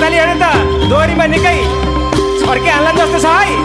नेपालीहरू त दोहोरीमा निकै छड्के हाल्न जस्तो छ है।